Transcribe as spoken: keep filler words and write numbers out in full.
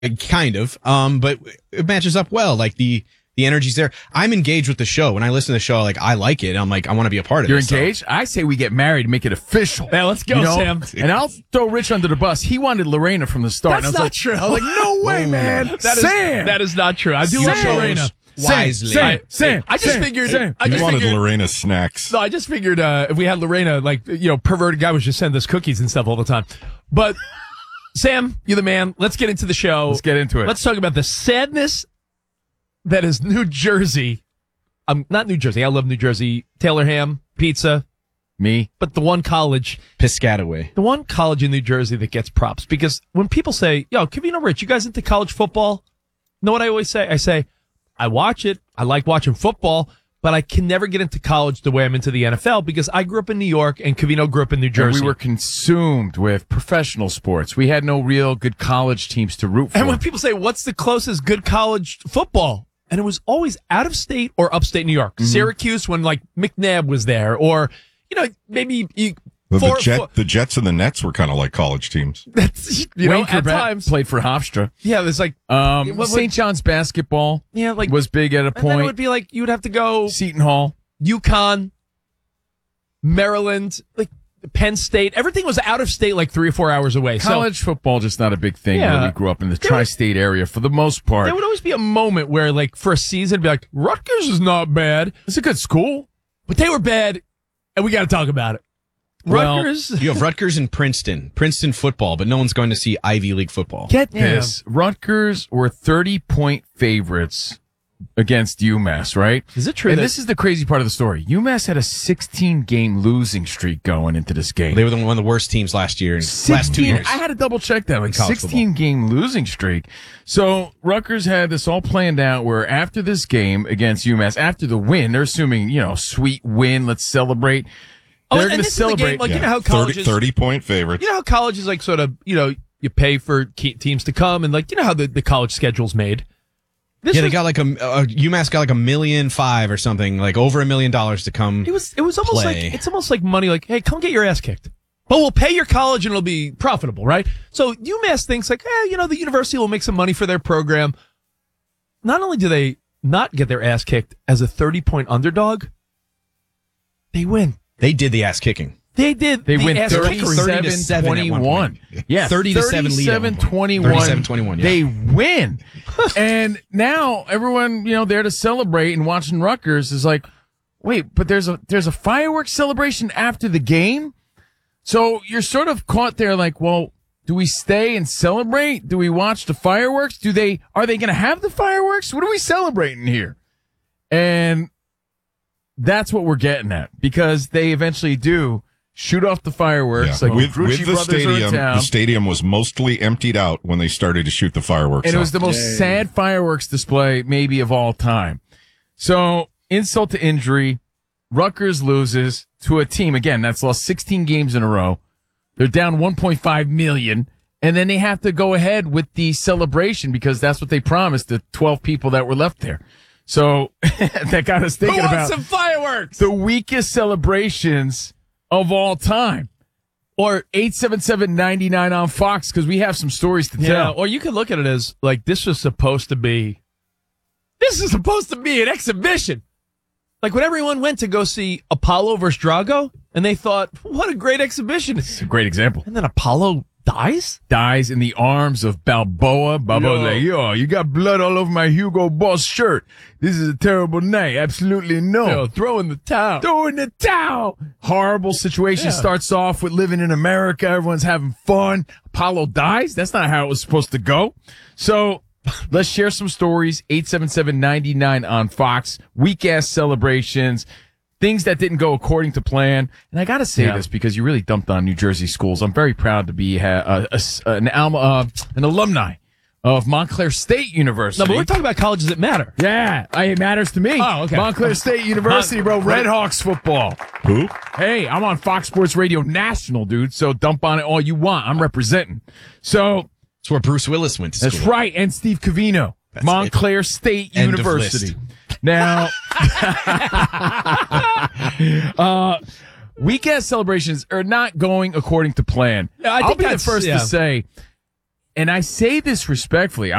kind of, um, but it matches up well. Like the the energy's there. I'm engaged with the show. When I listen to the show, like I like it. I'm like I want to be a part of You're it. You're engaged? So. I say we get married and make it official. Yeah, let's go, you know? Sam. And I'll throw Rich under the bus. He wanted Lorena from the start. That's and I was not like, true. I was like, no way, man. That is, Sam. that is not true. I do Sam. love Lorena. Wisely. Sam, Sam, I just Sam, figured. Sam. I He just wanted figured, Lorena's snacks. No, I just figured uh, if we had Lorena, like, you know, perverted guy was just sending us cookies and stuff all the time. But, Sam, you're the man. Let's get into the show. Let's get into it. Let's talk about the sadness that is New Jersey. Um, not New Jersey. I love New Jersey. Taylor ham, pizza. Me. But the one college. Piscataway. The one college in New Jersey that gets props. Because when people say, yo, Covino Rich, you guys into college football? You know what I always say? I say, I watch it. I like watching football, but I can never get into college the way I'm into the N F L because I grew up in New York and Covino grew up in New Jersey. And we were consumed with professional sports. We had no real good college teams to root for. And when people say, what's the closest good college football? And it was always out of state or upstate New York. Mm-hmm. Syracuse when like McNabb was there, or, you know, maybe you, The, four, the, Jet, four, the Jets and the Nets were kind of like college teams. That's, you Wayne know, at Corbett times. played for Hofstra. Yeah, there's like, Um, what- what- Saint John's basketball yeah, like, was big at a and then it point. would be like, you would have to go Seton Hall. UConn, Maryland, like Penn State. Everything was out of state like three or four hours away. College so, football just not a big thing Yeah. where we grew up in the There tri-state area for the most part. there would always be a moment where, like, for a season, it'd be like, Rutgers is not bad. It's a good school. But they were bad, and we got to talk about it. Well, Rutgers. You have Rutgers and Princeton. Princeton football, but no one's going to see Ivy League football. Get Yeah. this. Rutgers were thirty-point favorites against UMass, right? Is it true And that- this is the crazy part of the story. UMass had a sixteen-game losing streak going into this game. They were the, one of the worst teams last year. In last two years. I had to double check that. Like college sixteen-game losing streak. So Rutgers had this all planned out where after this game against UMass, after the win, they're assuming, you know, sweet win, let's celebrate. Oh, They're and going to this is the game, celebrate. like, Yeah. you know how thirty, colleges, thirty point favorites. you know how colleges, like, sort of, you know, you pay for key teams to come, and, like, you know how the, the college schedule's made. This yeah, they was- got like a uh, UMass got like a million five or something, like over a million dollars to come. It was it was almost play. like it's almost like money. Like, hey, come get your ass kicked, but we'll pay your college and it'll be profitable, right? So UMass thinks like, eh, you know, the university will make some money for their program. Not only do they not get their ass kicked as a thirty point underdog, they win. They did the ass kicking. They did. They the win ass kickery. thirty to seven at one twenty-one. point. Yeah, thirty to seven lead at one point. thirty-seven twenty-one. thirty-seven twenty-one, yeah. They win. And now everyone, you know, there to celebrate and watching Rutgers is like, wait, but there's a there's a fireworks celebration after the game? So you're sort of caught there like, well, do we stay and celebrate? Do we watch the fireworks? Do they are they going to have the fireworks? What are we celebrating here? And that's what we're getting at, because they eventually do shoot off the fireworks. Yeah. Like with, Grucci with the brothers are in stadium, town. the stadium was mostly emptied out when they started to shoot the fireworks. And it off. was the most sad fireworks display maybe of all time. So, insult to injury, Rutgers loses to a team, again, that's lost sixteen games in a row. They're down one point five million, and then they have to go ahead with the celebration because that's what they promised the twelve people that were left there. So, that got us thinking Who wants about some fireworks? the weakest celebrations of all time. Or eight seven seven, nine nine on Fox, because we have some stories to Yeah, tell. or you could look at it as like this was supposed to be. This is supposed to be an exhibition. Like when everyone went to go see Apollo versus Drago, and they thought, "What a great exhibition!" It's a great example. And then Apollo dies. Dies in the arms of Balboa. Balboa's Yo. like, yo, you got blood all over my Hugo Boss shirt. This is a terrible night. Absolutely no. Yo, throw in the towel. Throw in the towel. Horrible situation. Yeah. Starts off with living in America. Everyone's having fun. Apollo dies. That's not how it was supposed to go. So let's share some stories. eight seven seven, nine nine on Fox. Weak ass celebrations. Things that didn't go according to plan. And I got to say Yeah. this because you really dumped on New Jersey schools. I'm very proud to be uh, a, a, an, alma, uh, an alumni of Montclair State University. No, but we're talking about colleges that matter. Yeah, I, it matters to me. Oh, okay. Montclair State University, bro. Red Hawks football. Who? Hey, I'm on Fox Sports Radio National, dude. So dump on it all you want. I'm representing. So That's where Bruce Willis went to school. that's right. And Steve Covino, That's Montclair State End of University. list. Now, uh, weekend celebrations are not going according to plan. Yeah, I I'll think be the that's- first yeah. to say, and I say this respectfully.